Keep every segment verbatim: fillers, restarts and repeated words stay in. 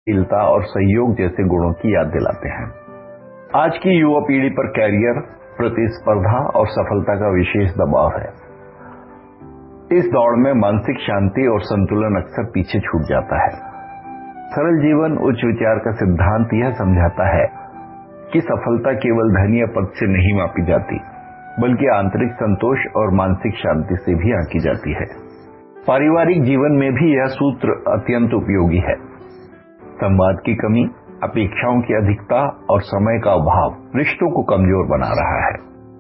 शीलता और सहयोग जैसे गुणों की याद दिलाते हैं। आज की युवा पीढ़ी पर कैरियर, प्रतिस्पर्धा और सफलता का विशेष दबाव है। इस दौड़ में मानसिक शांति और संतुलन अक्सर पीछे छूट जाता है। सरल जीवन उच्च विचार का सिद्धांत यह समझाता है कि सफलता केवल धन या पद से नहीं मापी जाती, बल्कि आंतरिक संतोष और मानसिक शांति से भी आंकी जाती है। पारिवारिक जीवन में भी यह सूत्र अत्यंत उपयोगी है। संवाद की कमी, अपेक्षाओं की अधिकता और समय का अभाव रिश्तों को कमजोर बना रहा है।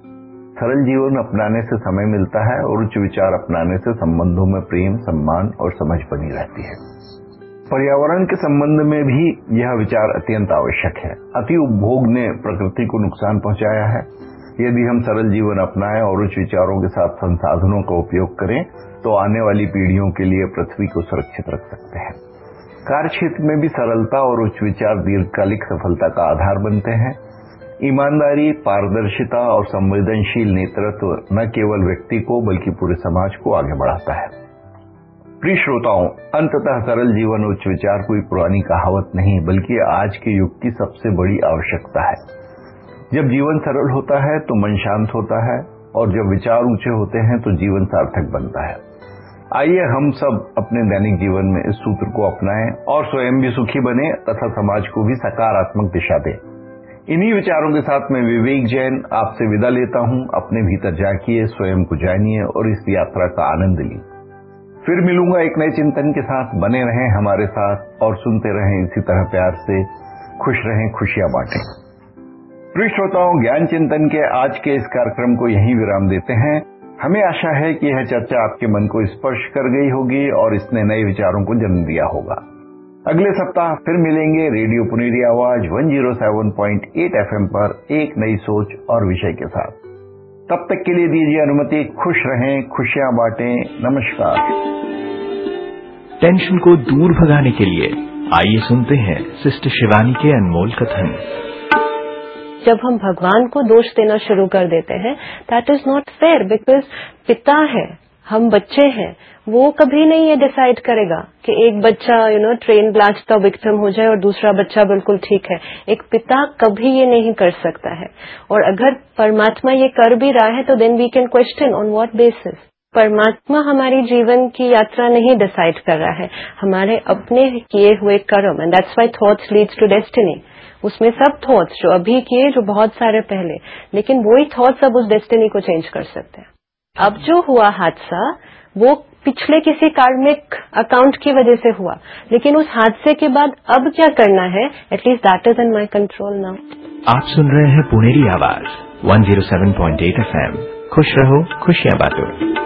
सरल जीवन अपनाने से समय मिलता है और उच्च विचार अपनाने से संबंधों में प्रेम, सम्मान और समझ बनी रहती है। पर्यावरण के संबंध में भी यह विचार अत्यंत आवश्यक है। अति उपभोग ने प्रकृति को नुकसान पहुंचाया है। यदि हम सरल जीवन अपनाएं और उच्च विचारों के साथ संसाधनों का उपयोग करें तो आने वाली पीढ़ियों के लिए पृथ्वी को सुरक्षित रख सकते हैं। कार्य क्षेत्र में भी सरलता और उच्च विचार दीर्घकालिक सफलता का आधार बनते हैं। ईमानदारी, पारदर्शिता और संवेदनशील नेतृत्व न केवल व्यक्ति को बल्कि पूरे समाज को आगे बढ़ाता है। प्रिय श्रोताओं, अंततः सरल जीवन उच्च विचार कोई पुरानी कहावत नहीं, बल्कि आज के युग की सबसे बड़ी आवश्यकता है। जब जीवन सरल होता है तो मन शांत होता है और जब विचार ऊंचे होते हैं तो जीवन सार्थक बनता है। आइए हम सब अपने दैनिक जीवन में इस सूत्र को अपनाएं और स्वयं भी सुखी बने तथा समाज को भी सकारात्मक दिशा दें। इन्हीं विचारों के साथ मैं विवेक जैन आपसे विदा लेता हूं। अपने भीतर झांकिए, स्वयं को जानिए और इस यात्रा का आनंद लीजिए। फिर मिलूंगा एक नए चिंतन के साथ। बने रहें हमारे साथ और सुनते रहें इसी तरह प्यार से। खुश रहें, खुशियां बांटें। प्रिय श्रोताओं, ज्ञान चिंतन के आज के इस कार्यक्रम को यहीं विराम देते हैं। हमें आशा है कि यह चर्चा आपके मन को स्पर्श कर गई होगी और इसने नए विचारों को जन्म दिया होगा। अगले सप्ताह फिर मिलेंगे रेडियो पुनेरी आवाज एक सौ सात पॉइंट आठ एफएम पर एक नई सोच और विषय के साथ। तब तक के लिए दीजिए अनुमति। खुश रहें, खुशियां बांटें। नमस्कार। टेंशन को दूर भगाने के लिए आइए सुनते हैं सिस्टर शिवानी के अनमोल कथन। जब हम भगवान को दोष देना शुरू कर देते हैं, that is not fair, because पिता है, हम बच्चे हैं। वो कभी नहीं ये डिसाइड करेगा कि एक बच्चा यू नो ट्रेन ब्लास्ट का विक्टिम हो जाए और दूसरा बच्चा बिल्कुल ठीक है। एक पिता कभी ये नहीं कर सकता है। और अगर परमात्मा ये कर भी रहा है तो then we can question on what basis. परमात्मा हमारी जीवन की यात्रा नहीं डिसाइड कर रहा है, हमारे अपने किए हुए कर्म। And that's why thoughts leads to destiny. उसमें सब थॉट्स जो अभी किए, जो बहुत सारे पहले, लेकिन वही थॉट्स अब उस डेस्टिनी को चेंज कर सकते हैं। अब जो हुआ हादसा वो पिछले किसी कार्मिक अकाउंट की वजह से हुआ, लेकिन उस हादसे के बाद अब क्या करना है, at least that is in my control now. आप सुन रहे हैं पुनेरी आवाज एक सौ सात पॉइंट आठ एफएम। खुश रहो, खुशियां बांटो।